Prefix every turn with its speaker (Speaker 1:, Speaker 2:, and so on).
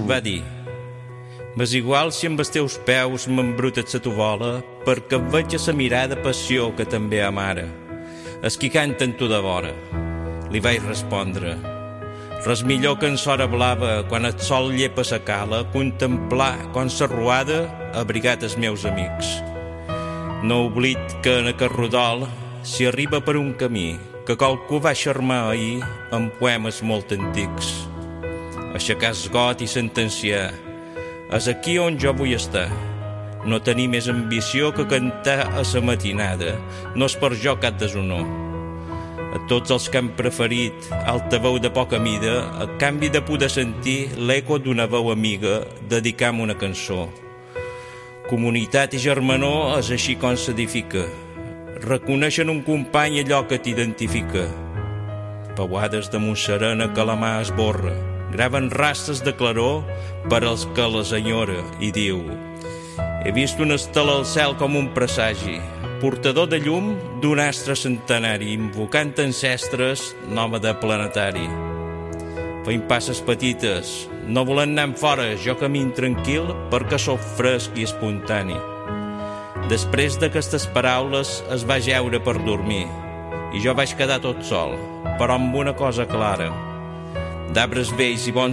Speaker 1: va dir: «M'és igual si amb els teus peus m'embrutes la tovola, perquè veig a la mirada passió que també amara. És qui canta en tu de vora». Li vaig respondre: «Res millor que en s'hora blava, quan el sol llepa sa cala, contemplar com sa ruada ha abrigat els meus amics. No oblid que en aquest rodol s'hi arriba per un camí que qualcú va xermar ahir en poemes molt antics. Aixecar el got i sentenciar: és aquí on jo vull estar. No tenir més ambició que cantar a la matinada, no és per jo cap deshonor. A tots els que han preferit alta veu de poca mida, a canvi de poder sentir l'eco d'una veu amiga, dedicam una cançó. Comunitat i germanor és així com s'edifica. Reconeixen un company allò que t'identifica. Pauades de Montserena que la mà esborra, graven rastres de claror per als que les enyora, i diu: he vist una estela al cel com un presagi, portador de llum d'un astre centenari, invocant ancestres nòmada planetari. Feim passes petites, no volent anar fora, jo camin tranquil perquè sóc fresc i espontani. Després d'aquestes paraules es va jeure per dormir i jo vaig quedar tot sol, però amb una cosa clara: d'arbres vells i bons